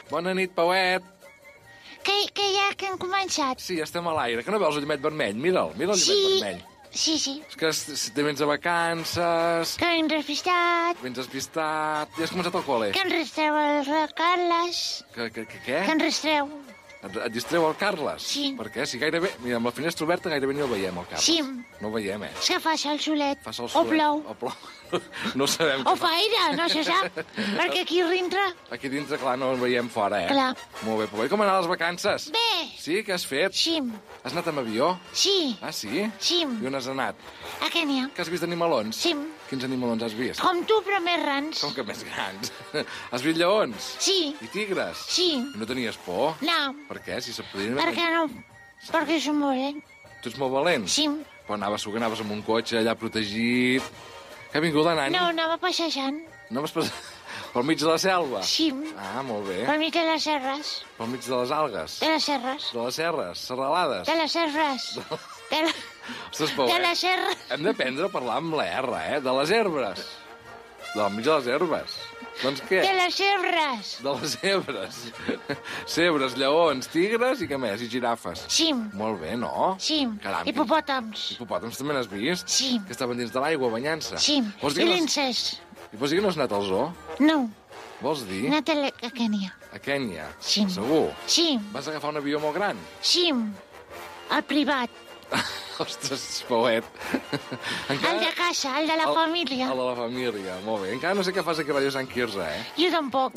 Bona nit, Pauet. Que ja que hem començat. Sí, estem a l'aire. Que no veus el llamet vermell? Mira'l, mira el llamet vermell. Sí. És que te vens de vacances... Que hem despistat. Vens despistat... Ja has començat al col·le. Que em restreu el Carles. Què? Que em restreu. Et distreu el Carles? Sí. Per què? Si gairebé... Mira, amb la finestra oberta gairebé ni el veiem, el Carles. Sí. No el veiem, És que fa sol solet. Fa sol O plou. O plou. No sabem... O fa aire, no se sap. Perquè aquí dintre... Aquí dintre, clar, no el veiem fora, Clar. Molt bé, Pauet. Com han anat les vacances? Bé. Sí? Què has fet? Sí. Has anat amb avió? Sí. Ah, sí? Sí. I on has anat? A Kènia. Que has vist animalons? Sí. Quins animalons has vist? Com tu, però més grans. Com que més grans? Has vist lleons? Sí. I tigres? Sí. I no tenies por? No. Per què? Si se't podien... Perquè no... Perquè som molt bé. Tu ets molt valent? Sí. Però anaves amb un cotxe allà protegit... Que ha vingut l'any? No, anava passejant. Anaves pel mig de la selva? Sí. Ah, molt bé. Pel mig de les serres. Pel mig de les algues? De les serres. De les serres? Serralades? De les serres. Ostres, Pauet. De les serres. Hem d'aprendre a parlar amb la R, De les herbres. Del mig de les herbes. Doncs què? De les serres. De les zebres. Zebres, lleons, tigres i què més? I girafes. Sí. Molt bé, no? Sí. Caram. Hipopòtams. Hipopòtams també n'has vist? Sí. Que estaven dins de l'aigua, banyant-se. Sí. Vols I dir que l'incès. Vols dir que no has anat al zoo? No. Vols dir? He anat a Kènia. A Kènia? Sí. Segur? Sí. Vas agafar un avió molt gran? Sí. El privat. Ostres, Pauet. El de casa, el de la família. El de la família, molt bé. Encara no sé què fas aquí a Ràdio Sant Quirze, Jo tampoc.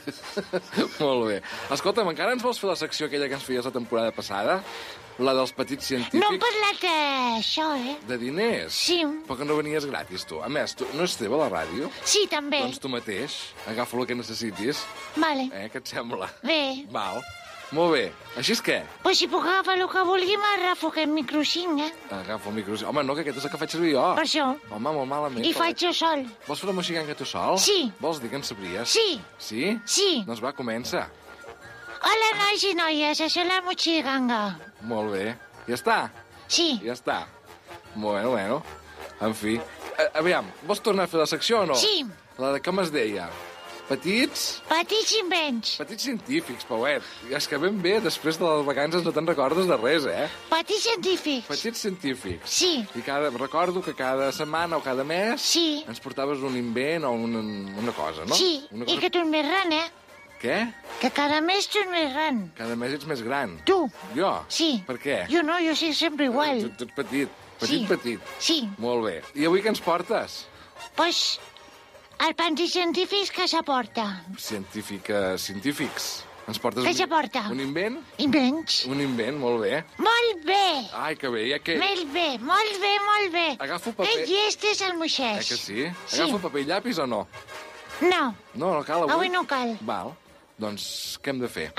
Molt bé. Escolta'm, encara ens vols fer la secció aquella que ens feies la temporada passada? La dels petits científics? No hem parlat d'això, De diners? Sí. Però que no venies gratis, tu. A més, tu no és teva la ràdio? Sí, també. Doncs tu mateix. Agafa el que necessitis. Vale. Què et sembla? Bé. Val. Molt bé. Així és què? Pues si puc agafar el que vulgui, m'agafo aquest micro 5, Agafa el micro. Home, no, que aquest és el que faig servir jo. Per això. Home, molt malament. I faig jo sol. Vols fer la moixiganga tu sol? Sí. Vols dir que en sabries? Sí. Sí? Sí. Doncs va, comença. Hola, nois i noies, això és la mochiganga. Molt bé. Ja està? Sí. Ja està. Bueno. En fi. Aviam, vols tornar a fer la secció o no? Sí. La de com es deia? Petits Petits invents. científics, Pauet. És que ben bé, després de les vacances no te'n recordes de res, Petits científics. Petits científics. Sí. I recordo que cada setmana o cada mes Sí. ens portaves un invent o una cosa, no? Sí, Una i que tu ets més gran, Què? Que cada mes tu ets més gran. Cada mes ets més gran. Tu. Jo? Sí. Per què? Jo no, jo soc sempre igual. Tu ets petit. Sí. Petit. Sí. Molt bé. I avui què ens portes? Pues, el panti científics que s'aporta. Científics. Ens portes Què s'aporta? un invent? Invents. Un invent, molt bé. Molt bé. Ai, que bé, ja que... Molt bé, molt bé, molt bé. Agafo paper. Que llest és el moixès. Que sí? Sí. Agafo paper i llapis o no? No, No, no cal avui? avui no cal. Val. Doncs què hem de fer?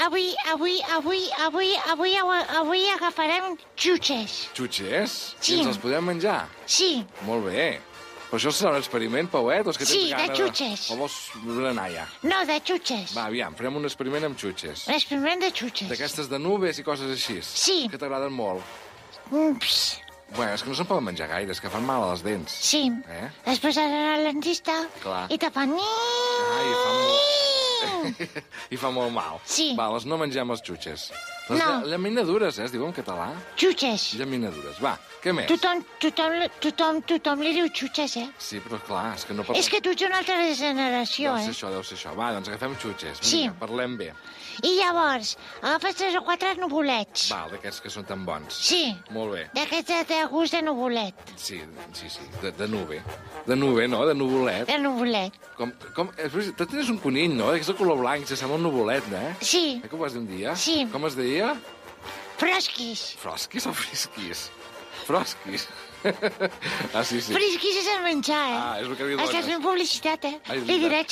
Avui agafarem xutxes. Xutxes? Sí. I ens els podem menjar? Sí, Molt bé. Però això serà un experiment, Pauet? O és que tens Sí, de gana xutxes. O vols berenar ja? no, de xutxes. Va, aviam, farem un experiment amb xutxes. L'experiment de xutxes. D'aquestes de nubes i coses així. Sí. Que t'agraden molt. Pss, Bueno, és que no se'n poden menjar gaire, és que fan mal a les dents. sí. Després has d'anar al dentista Clar. i te fan... Ai, fa molt... I fa molt mal. Sí. Va, les no mengem les xutxes. Les No. llaminadures, es diu en català? Xutxes. Llaminadures. Va, què més? Tothom li diu xutxes, Sí, però clar, és que no parlem... És que tu ets una altra generació, Deu ser això. Va, doncs agafem xutxes. Sí. Vinga, parlem bé. I llavors, agafes 3 o 4 nuvolets. Va, d'aquests que són tan bons. Sí, Molt bé. d'aquests de gust de nuvolet. Sí, de nube. De nube, no? De nuvolet. De nuvolet. Tu tens un conill, no? És de color blanc, se sembla un nuvolet, Sí, Que ho vas dir un dia? Sí. Com es deia? frosquis. Frosquis o frisquis? Frosquis. Sí. Frisquis és el menjar, Ah, és el que li dones. Estàs fent publicitat, Ah, és Li diré